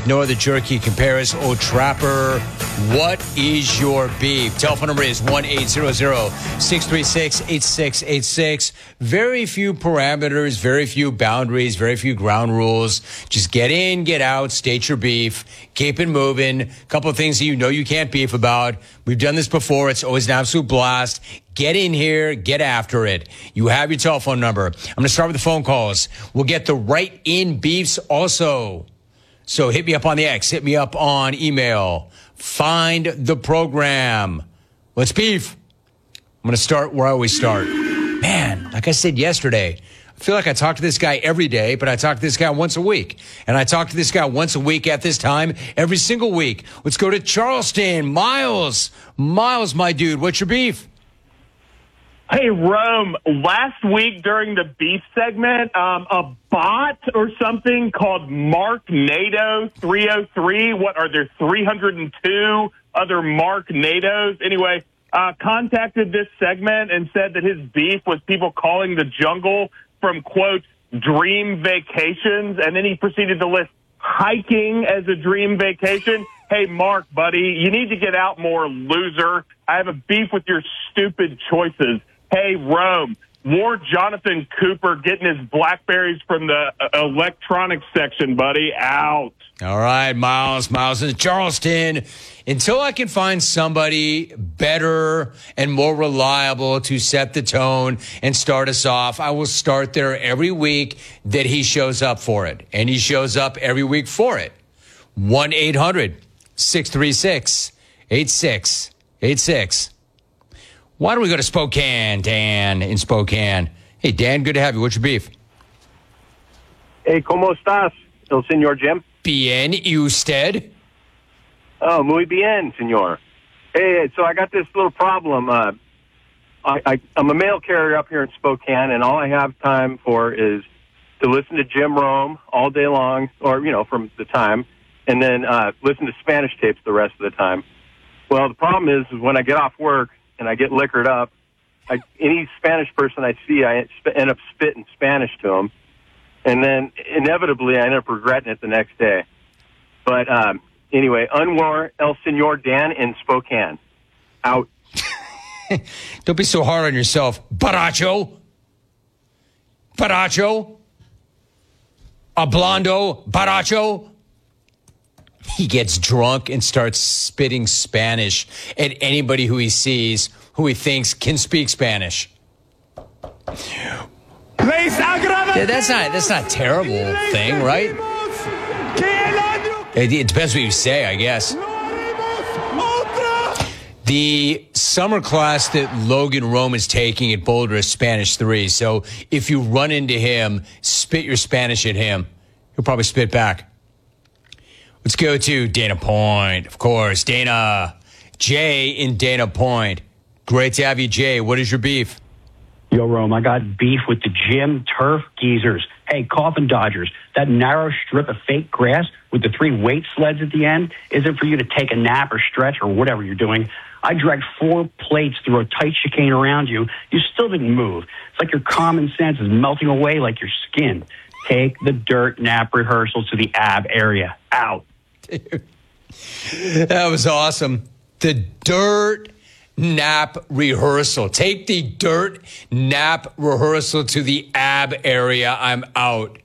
No other jerky compares. Oh, Trapper, what is your beef? Telephone number is 1-800-636-8686. Very few parameters, very few boundaries, very few ground rules. Just get in, get out, state your beef, keep it moving. A couple of things that you know you can't beef about. We've done this before. It's always an absolute blast. Get in here, get after it. You have your telephone number. I'm going to start with the phone calls. We'll get the right in beefs also. So hit me up on the X, hit me up on email. Find the program. Let's beef. I'm going to start where I always start. Man, like I said yesterday, I feel like I talk to this guy every day, but I talk to this guy once a week. And I talk to this guy once a week at this time, every single week. Let's go to Charleston. Miles, my dude, what's your beef? Hey, Rome, last week during the beef segment, a bot or something called Mark NATO 303. What are there, 302 other Mark NATOs? Anyway, contacted this segment and said that his beef was people calling the jungle from, quote, dream vacations. And then he proceeded to list hiking as a dream vacation. Hey, Mark, buddy, you need to get out more, loser. I have a beef with your stupid choices. Hey, Rome, more Jonathan Cooper getting his Blackberries from the electronics section, buddy. Out. All right, Miles in Charleston. Until I can find somebody better and more reliable to set the tone and start us off, I will start there every week that he shows up for it. And he shows up every week for it. 1-800-636-8686. Why don't we go to Spokane, Dan, in Spokane? Hey, Dan, good to have you. What's your beef? Hey, ¿cómo estás, el señor Jim? Bien, usted? Oh, muy bien, señor. Hey, so I got this little problem. I'm a mail carrier up here in Spokane, and all I have time for is to listen to Jim Rome all day long, or, from the time, and then listen to Spanish tapes the rest of the time. Well, the problem is when I get off work, and I get liquored up, any Spanish person I see, I end up spitting Spanish to them. And then, inevitably, I end up regretting it the next day. But anyway, Unwar El Senor Dan in Spokane. Out. Don't be so hard on yourself. Baracho. Hablando. Baracho. He gets drunk and starts spitting Spanish at anybody who he sees, who he thinks can speak Spanish. Yeah, that's not a terrible thing, right? It depends what you say, I guess. The summer class that Logan Rome is taking at Boulder is Spanish 3. So if you run into him, spit your Spanish at him. He'll probably spit back. Let's go to Dana Point, of course. Dana. Jay in Dana Point. Great to have you, Jay. What is your beef? Yo, Rome, I got beef with the gym turf geezers. Hey, Coffin Dodgers, that narrow strip of fake grass with the 3 weight sleds at the end isn't for you to take a nap or stretch or whatever you're doing. I dragged 4 plates through a tight chicane around you. You still didn't move. It's like your common sense is melting away like your skin. Take the dirt nap rehearsal to the ab area. Out. Dude, that was awesome. The dirt nap rehearsal. Take the dirt nap rehearsal to the ab area. I'm out.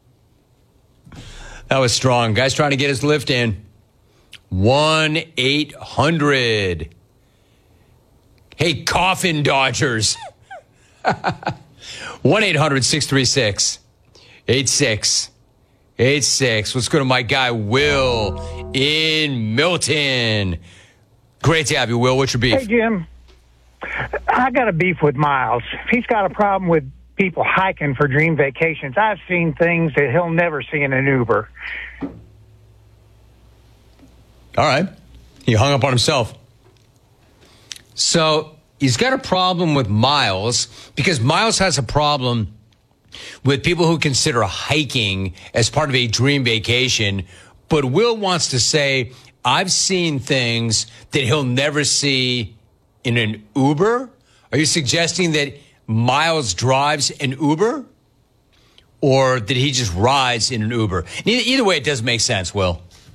That was strong. Guy's trying to get his lift in. 1-800. Hey, Coffin Dodgers. 1-800-636-8686. Let's go to my guy, Will, in Milton. Great to have you, Will. What's your beef? Hey, Jim. I got a beef with Miles. He's got a problem with people hiking for dream vacations. I've seen things that he'll never see in an Uber. All right. He hung up on himself. So he's got a problem with Miles because Miles has a problem with people who consider hiking as part of a dream vacation. But Will wants to say, I've seen things that he'll never see in an Uber. Are you suggesting that Miles drives an Uber or that he just rides in an Uber? Either way, it doesn't make sense, Will.